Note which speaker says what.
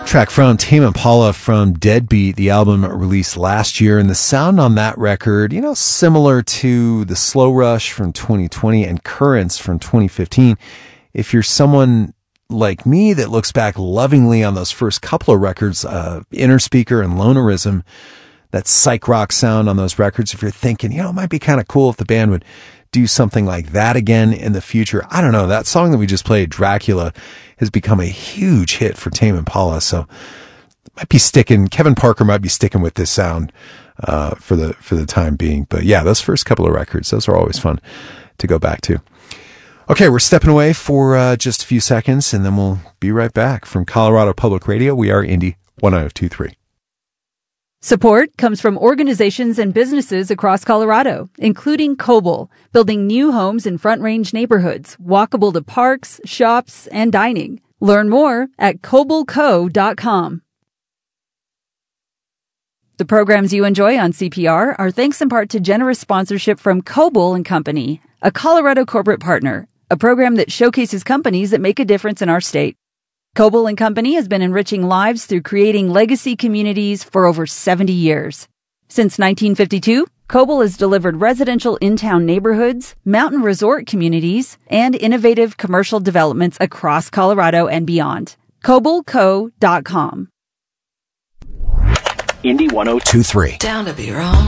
Speaker 1: Track from Tame Impala from Deadbeat, the album released last year, and the sound on that record, similar to the Slow Rush from 2020 and Currents from 2015. If you're someone like me that looks back lovingly on those first couple of records, Inner Speaker and Lonerism, that psych rock sound on those records, if you're thinking, it might be kind of cool if the band would do something like that again in the future. I don't know. That song that we just played, Dracula, has become a huge hit for Tame Impala. So might be sticking. Kevin Parker might be sticking with this sound for the time being. But yeah, those first couple of records, those are always fun to go back to. Okay, we're stepping away for just a few seconds, and then we'll be right back. From Colorado Public Radio, we are Indie 102.3.
Speaker 2: Support comes from organizations and businesses across Colorado, including Koble, building new homes in Front Range neighborhoods, walkable to parks, shops, and dining. Learn more at kobleco.com. The programs you enjoy on CPR are thanks in part to generous sponsorship from Koble and Company, a Colorado corporate partner, a program that showcases companies that make a difference in our state. Koble and Company has been enriching lives through creating legacy communities for over 70 years. Since 1952, Koble has delivered residential in-town neighborhoods, mountain resort communities, and innovative commercial developments across Colorado and beyond. KobleCo.com.
Speaker 3: Indie 102.3.
Speaker 4: Down to be wrong.